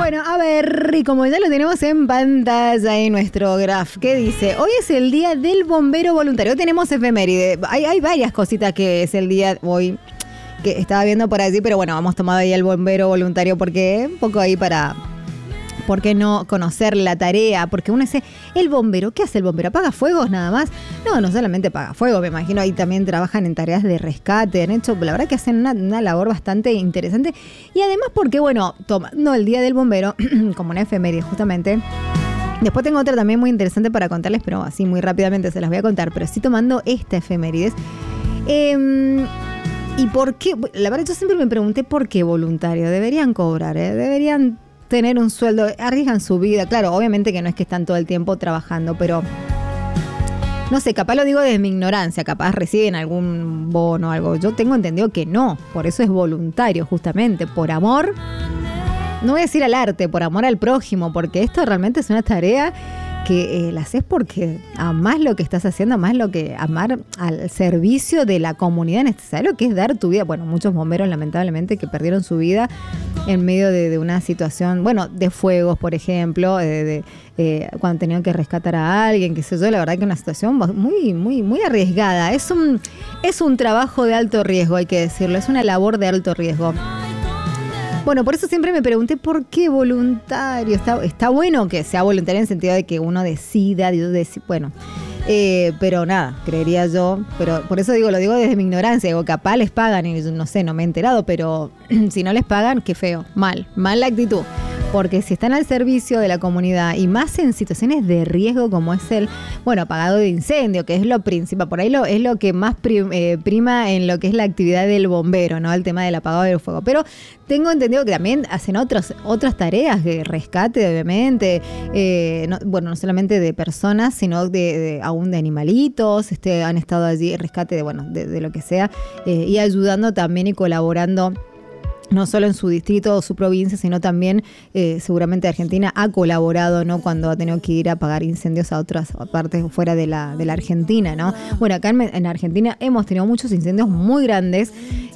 Bueno, a ver, y como ya lo tenemos en pantalla en nuestro graph, ¿qué dice? Hoy es el día del bombero voluntario. Hoy tenemos efeméride. Hay varias cositas que es el día hoy que estaba viendo por allí, pero bueno, hemos tomado ahí el bombero voluntario porque un poco ahí para... ¿Por qué no conocer la tarea? Porque uno dice, el bombero, ¿qué hace el bombero? ¿Apaga fuegos nada más? No solamente apaga fuego, me imagino ahí también trabajan en tareas de rescate, han hecho, la verdad que hacen una labor bastante interesante. Y además porque, bueno, tomando el Día del Bombero, como una efeméride justamente, después tengo otra también muy interesante para contarles, pero así muy rápidamente se las voy a contar, pero sí tomando esta efemérides. ¿Y por qué? La verdad yo siempre me pregunté por qué voluntario, deberían cobrar, deberían tener un sueldo, arriesgan su vida, claro, obviamente que no es que están todo el tiempo trabajando, pero no sé, capaz lo digo desde mi ignorancia, capaz reciben algún bono o algo, yo tengo entendido que no, por eso es voluntario justamente, por amor, no voy a decir al arte, por amor al prójimo, porque esto realmente es una tarea que la haces porque amás lo que estás haciendo, amás lo que amar al servicio de la comunidad. ¿Sabes lo que es dar tu vida? Bueno, muchos bomberos lamentablemente que perdieron su vida en medio de una situación, bueno, de fuegos, por ejemplo, cuando tenían que rescatar a alguien, qué sé yo, la verdad que es una situación muy arriesgada. Es un trabajo de alto riesgo, hay que decirlo, es una labor de alto riesgo. Bueno, por eso siempre me pregunté por qué voluntario. Está bueno que sea voluntario en el sentido de que uno decida, bueno, pero nada, creería yo, pero por eso lo digo desde mi ignorancia, digo, capaz les pagan y no sé, no me he enterado, pero si no les pagan, qué feo, mal la actitud. Porque si están al servicio de la comunidad y más en situaciones de riesgo como es apagado de incendio, que es lo principal, por ahí es lo que más prima en lo que es la actividad del bombero, ¿no? El tema del apagado del fuego. Pero tengo entendido que también hacen otras tareas de rescate, obviamente, no solamente de personas, sino aún de animalitos, han estado allí, rescate de lo que sea, y ayudando también y colaborando. No solo en su distrito o su provincia, sino también seguramente Argentina ha colaborado, ¿no? Cuando ha tenido que ir a apagar incendios a otras partes fuera de la Argentina, ¿no? Bueno, acá en Argentina hemos tenido muchos incendios muy grandes,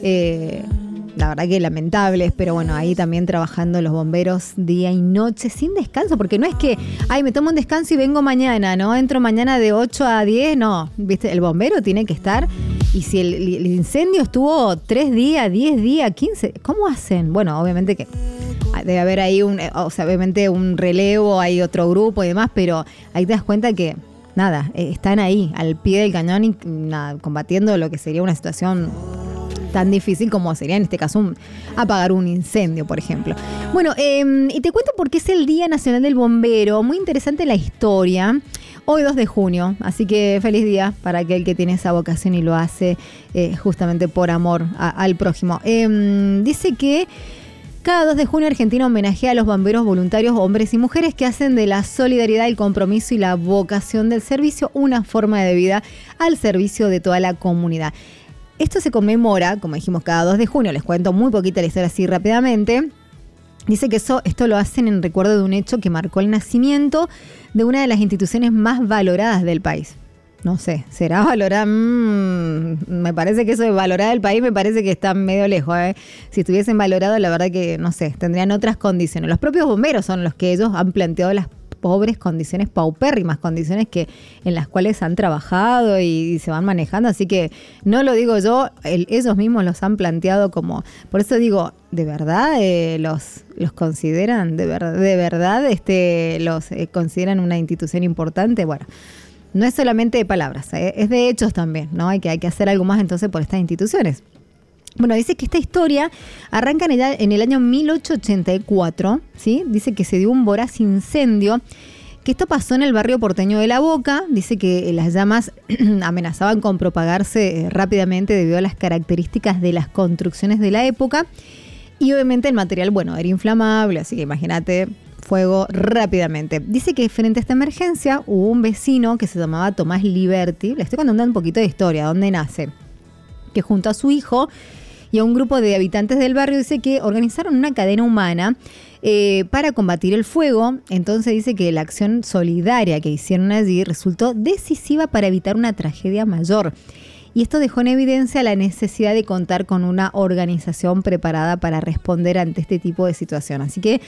la verdad que lamentables, pero bueno, ahí también trabajando los bomberos día y noche sin descanso, porque no es que, me tomo un descanso y vengo mañana, ¿no? Entro mañana de 8 a 10, no, ¿viste? El bombero tiene que estar. Y si el incendio estuvo 3 días, 10 días, 15, ¿cómo hacen? Bueno, obviamente que debe haber ahí obviamente un relevo, hay otro grupo y demás, pero ahí te das cuenta que, nada, están ahí, al pie del cañón y nada, combatiendo lo que sería una situación tan difícil como sería en este caso apagar un incendio, por ejemplo. Bueno, y te cuento por qué es el Día Nacional del Bombero. Muy interesante la historia. Hoy 2 de junio, así que feliz día para aquel que tiene esa vocación y lo hace justamente por amor al prójimo. Dice que cada 2 de junio Argentina homenajea a los bomberos voluntarios, hombres y mujeres que hacen de la solidaridad, el compromiso y la vocación del servicio una forma de vida al servicio de toda la comunidad. Esto se conmemora, como dijimos, cada 2 de junio. Les cuento muy poquita la historia así rápidamente. Dice que esto lo hacen en recuerdo de un hecho que marcó el nacimiento de una de las instituciones más valoradas del país. No sé, ¿será valorada? Me parece que eso de valorada del país me parece que está medio lejos. Si estuviesen valorados, la verdad que, no sé, tendrían otras condiciones. Los propios bomberos son los que ellos han planteado las pobres condiciones, paupérrimas condiciones en las cuales han trabajado y se van manejando, así que no lo digo yo, ellos mismos los han planteado como, por eso digo, ¿de verdad los consideran, de verdad los consideran una institución importante? Bueno, no es solamente de palabras, es de hechos también, ¿no? Hay que hacer algo más entonces por estas instituciones. Bueno, dice que esta historia arranca en el año 1884, ¿sí? Dice que se dio un voraz incendio, que esto pasó en el barrio porteño de La Boca. Dice que las llamas amenazaban con propagarse rápidamente debido a las características de las construcciones de la época. Y obviamente el material, era inflamable, así que imagínate, fuego rápidamente. Dice que frente a esta emergencia hubo un vecino que se llamaba Tomás Liberti. Le estoy contando un poquito de historia, dónde nace. Que junto a su hijo y a un grupo de habitantes del barrio dice que organizaron una cadena humana para combatir el fuego. Entonces dice que la acción solidaria que hicieron allí resultó decisiva para evitar una tragedia mayor. y esto dejó en evidencia la necesidad de contar con una organización preparada para responder ante este tipo de situación. Así que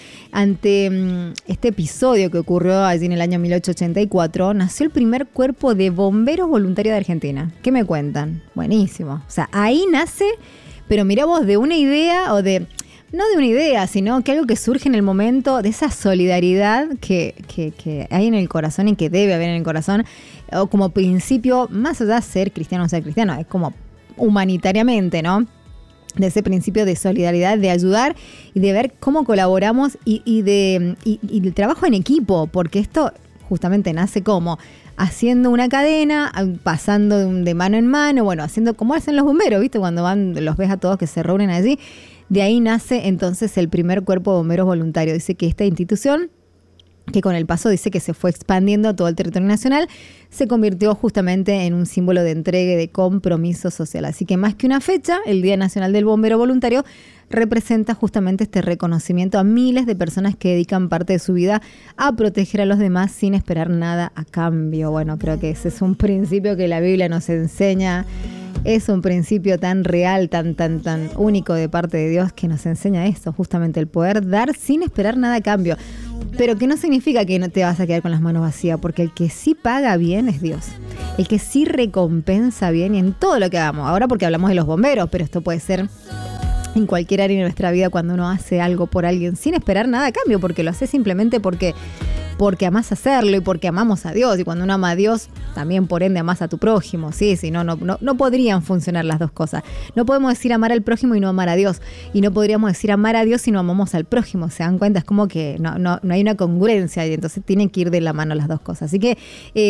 ante este episodio que ocurrió allí en el año 1884, nació el primer cuerpo de bomberos voluntarios de Argentina. ¿Qué me cuentan? Buenísimo. O sea, ahí nace, pero mirá vos, de una idea no de una idea, sino que algo que surge en el momento de esa solidaridad que hay en el corazón y que debe haber en el corazón, o como principio, más allá de ser cristiano o ser cristiano, es como humanitariamente, ¿no? De ese principio de solidaridad, de ayudar y de ver cómo colaboramos y del trabajo en equipo, porque esto justamente nace como haciendo una cadena, pasando de mano en mano, bueno, haciendo como hacen los bomberos, ¿viste? Cuando los ves a todos que se reúnen allí. De ahí nace entonces el primer cuerpo de bomberos voluntarios. Dice que esta institución, que con el paso dice que se fue expandiendo a todo el territorio nacional, se convirtió justamente en un símbolo de entrega y de compromiso social. Así que más que una fecha, el Día Nacional del Bombero Voluntario representa justamente este reconocimiento a miles de personas que dedican parte de su vida a proteger a los demás sin esperar nada a cambio. Bueno, creo que ese es un principio que la Biblia nos enseña. Es un principio tan real, tan único de parte de Dios, que nos enseña esto, justamente el poder dar sin esperar nada a cambio. Pero que no significa que no te vas a quedar con las manos vacías, porque el que sí paga bien es Dios. El que sí recompensa bien y en todo lo que hagamos. Ahora porque hablamos de los bomberos, pero esto puede ser en cualquier área de nuestra vida cuando uno hace algo por alguien sin esperar nada a cambio, porque lo hace simplemente porque amás hacerlo y porque amamos a Dios. Y cuando uno ama a Dios, también por ende amás a tu prójimo. Sí, no podrían funcionar las dos cosas. No podemos decir amar al prójimo y no amar a Dios. Y no podríamos decir amar a Dios si no amamos al prójimo. ¿Se dan cuenta? Es como que no hay una congruencia y entonces tienen que ir de la mano las dos cosas. Así que,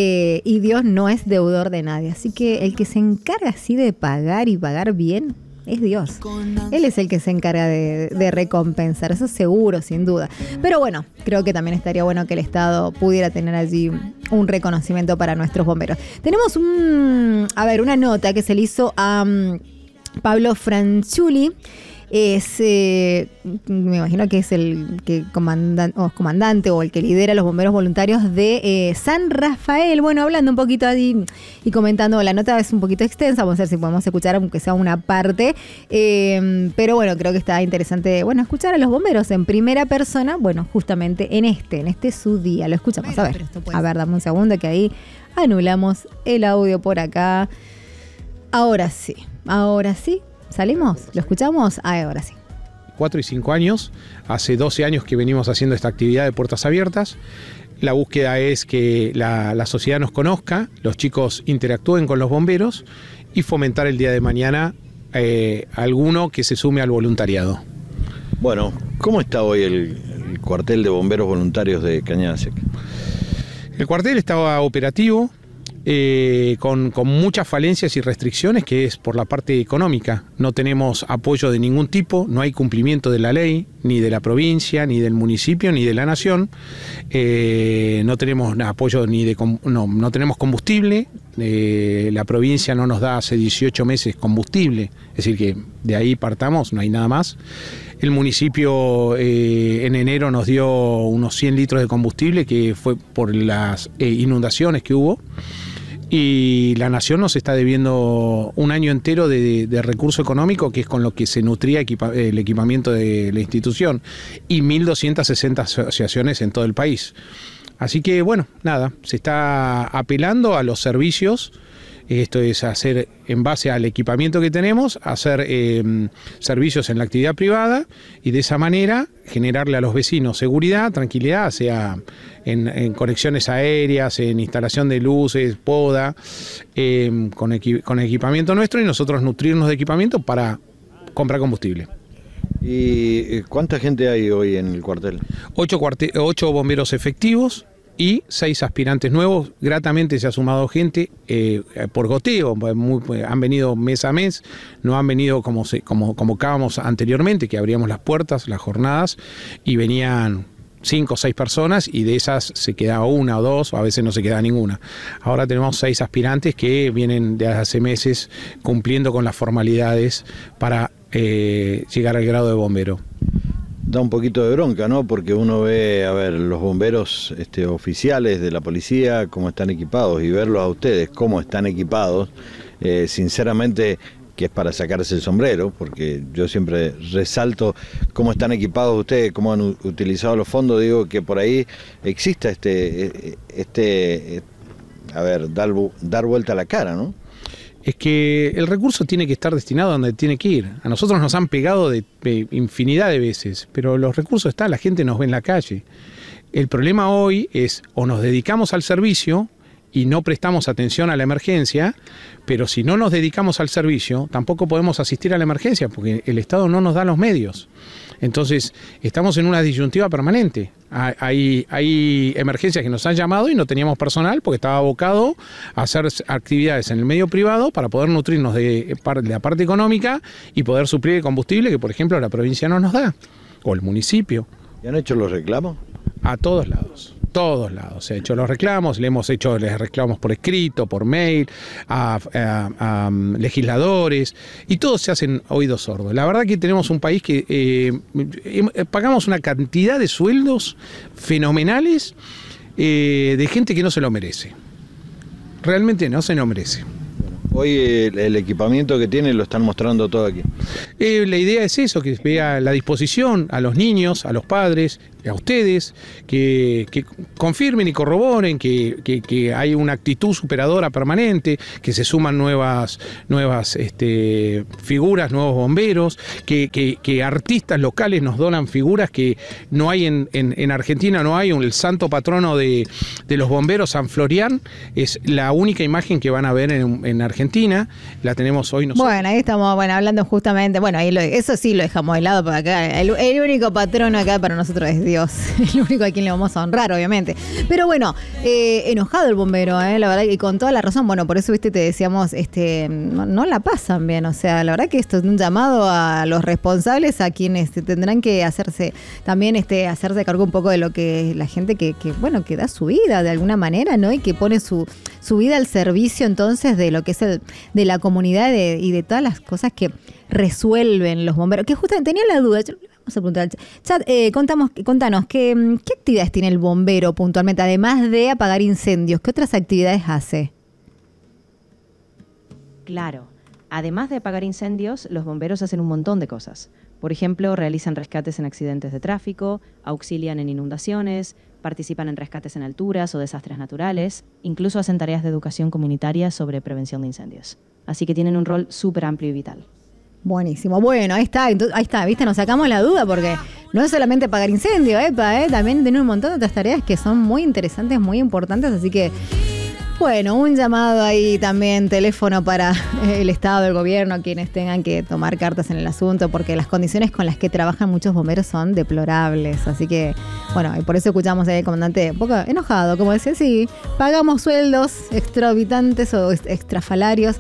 y Dios no es deudor de nadie. Así que el que se encarga así de pagar y pagar bien es Dios. Él es el que se encarga de recompensar, eso seguro, sin duda. Pero bueno, creo que también estaría bueno que el Estado pudiera tener allí un reconocimiento para nuestros bomberos. Tenemos una nota que se le hizo a Pablo Franciulli. Me imagino que es el comandante o el que lidera los bomberos voluntarios de San Rafael. Bueno, hablando un poquito allí y comentando, la nota es un poquito extensa, vamos a ver si podemos escuchar aunque sea una parte, pero bueno, creo que está interesante, bueno, escuchar a los bomberos en primera persona, bueno, justamente en este su día. Lo escuchamos, a ver, dame un segundo que ahí anulamos el audio por acá. Ahora sí. ¿Salimos? ¿Lo escuchamos? Ahora sí. 4 y 5 años, hace 12 años que venimos haciendo esta actividad de puertas abiertas. La búsqueda es que la sociedad nos conozca, los chicos interactúen con los bomberos y fomentar el día de mañana alguno que se sume al voluntariado. Bueno, ¿cómo está hoy el cuartel de bomberos voluntarios de Cañada Seca? El cuartel estaba operativo, con muchas falencias y restricciones, que es por la parte económica. No tenemos apoyo de ningún tipo, no hay cumplimiento de la ley, ni de la provincia, ni del municipio, ni de la nación. No tenemos apoyo no tenemos combustible. La provincia no nos da hace 18 meses combustible, es decir que de ahí partamos, no hay nada más. El municipio en enero nos dio unos 100 litros de combustible, que fue por las inundaciones que hubo. Y la nación nos está debiendo un año entero de recurso económico, que es con lo que se nutría el equipamiento de la institución, y 1.260 asociaciones en todo el país. Así que bueno, nada, se está apelando a los servicios. Esto es hacer, en base al equipamiento que tenemos, hacer servicios en la actividad privada y de esa manera generarle a los vecinos seguridad, tranquilidad, sea en conexiones aéreas, en instalación de luces, poda, con equipamiento nuestro, y nosotros nutrirnos de equipamiento para comprar combustible. ¿Y cuánta gente hay hoy en el cuartel? 8 bomberos efectivos y 6 aspirantes nuevos. Gratamente se ha sumado gente por goteo, han venido mes a mes, no han venido como convocábamos anteriormente, que abríamos las puertas, las jornadas, y venían 5 o 6 personas, y de esas se quedaba 1 o 2, o a veces no se quedaba ninguna. Ahora tenemos 6 aspirantes que vienen de hace meses cumpliendo con las formalidades para llegar al grado de bombero. Da un poquito de bronca, ¿no? Porque uno ve, los bomberos oficiales de la policía, cómo están equipados, y verlos a ustedes, cómo están equipados, sinceramente, que es para sacarse el sombrero, porque yo siempre resalto cómo están equipados ustedes, cómo han utilizado los fondos. Digo que por ahí exista dar vuelta a la cara, ¿no? Es que el recurso tiene que estar destinado a donde tiene que ir. A nosotros nos han pegado de infinidad de veces, pero los recursos están, la gente nos ve en la calle. El problema hoy es o nos dedicamos al servicio y no prestamos atención a la emergencia, pero si no nos dedicamos al servicio, tampoco podemos asistir a la emergencia, porque el Estado no nos da los medios. Entonces, estamos en una disyuntiva permanente. Hay emergencias que nos han llamado y no teníamos personal porque estaba abocado a hacer actividades en el medio privado para poder nutrirnos de la parte económica y poder suplir el combustible que, por ejemplo, la provincia no nos da, o el municipio. ¿Y han hecho los reclamos? A todos lados. Todos lados se ha hecho los reclamos, les reclamos por escrito, por mail, a legisladores, y todos se hacen oídos sordos. La verdad que tenemos un país que pagamos una cantidad de sueldos fenomenales de gente que no se lo merece. Realmente no se lo merece. Hoy el equipamiento que tiene lo están mostrando todo aquí. La idea es eso, que vea la disposición a los niños, a los padres, a ustedes, que confirmen y corroboren que hay una actitud superadora permanente, que se suman nuevas figuras, nuevos bomberos, que artistas locales nos donan figuras que no hay en Argentina, no hay. El santo patrono de los bomberos, San Florián, es la única imagen que van a ver en Argentina, la tenemos hoy nosotros. Bueno, ahí estamos hablando justamente, eso sí lo dejamos de lado, porque acá el único patrono acá para nosotros es Dios, el único a quien le vamos a honrar, obviamente. Pero bueno, enojado el bombero, la verdad, y con toda la razón. Bueno, por eso, te decíamos, no la pasan bien. O sea, la verdad que esto es un llamado a los responsables, a quienes tendrán que hacerse cargo un poco de lo que la gente que da su vida de alguna manera, ¿no? Y que pone su vida al servicio, entonces, de lo que es de la comunidad y de todas las cosas que resuelven los bomberos. Que justamente tenía la duda, vamos a preguntar al chat, contanos, ¿qué actividades tiene el bombero puntualmente? Además de apagar incendios, ¿qué otras actividades hace? Claro, además de apagar incendios, los bomberos hacen un montón de cosas. Por ejemplo, realizan rescates en accidentes de tráfico, auxilian en inundaciones, participan en rescates en alturas o desastres naturales, incluso hacen tareas de educación comunitaria sobre prevención de incendios. Así que tienen un rol súper amplio y vital. Buenísimo. Bueno, ahí está, ¿viste? Nos sacamos la duda porque no es solamente apagar incendios, también tienen un montón de otras tareas que son muy interesantes, muy importantes, así que bueno, un llamado ahí también, teléfono para el Estado, el gobierno, quienes tengan que tomar cartas en el asunto, porque las condiciones con las que trabajan muchos bomberos son deplorables. Así que, bueno, y por eso escuchamos al comandante un poco enojado, como decía, sí, pagamos sueldos exorbitantes o extrafalarios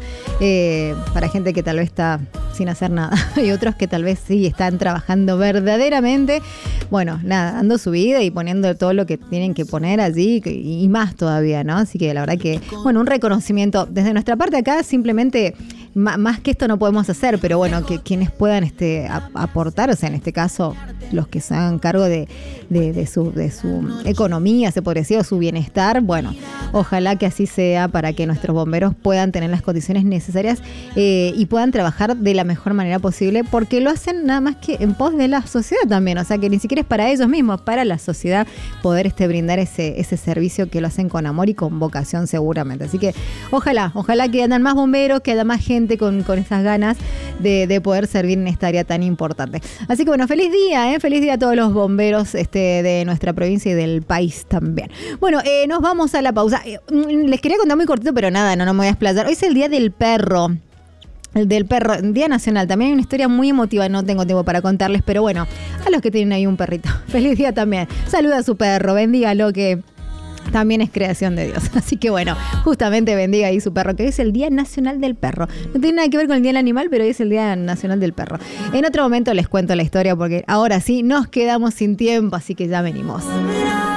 para gente que tal vez está sin hacer nada. Y otros que tal vez sí están trabajando verdaderamente, bueno, nada, dando su vida y poniendo todo lo que tienen que poner allí y más todavía, ¿no? Así que la verdad que, bueno, un reconocimiento desde nuestra parte acá, simplemente más que esto no podemos hacer, pero bueno, que quienes puedan aportar, o sea, en este caso los que se hagan cargo de su economía, se podría decir, o su bienestar, bueno, ojalá que así sea para que nuestros bomberos puedan tener las condiciones necesarias y puedan trabajar de la mejor manera posible, porque lo hacen nada más que en pos de la sociedad también, o sea, que ni siquiera es para ellos mismos, para la sociedad poder brindar ese servicio que lo hacen con amor y con vocación seguramente. Así que ojalá que andan más bomberos, que haya más gente con esas ganas de poder servir en esta área tan importante. Así que bueno, feliz día a todos los bomberos de nuestra provincia y del país también. Bueno, nos vamos a la pausa. Les quería contar muy cortito, pero nada, no me voy a explayar. Hoy es el Día del Perro. El del perro, Día Nacional. También hay una historia muy emotiva, no tengo tiempo para contarles, pero bueno, a los que tienen ahí un perrito, feliz día también. Saluda a su perro, bendígalo, que también es creación de Dios. Así que bueno, justamente bendiga ahí su perro, que es el Día Nacional del Perro. No tiene nada que ver con el Día del Animal, pero hoy es el Día Nacional del Perro. En otro momento les cuento la historia, porque ahora sí nos quedamos sin tiempo, así que ya venimos.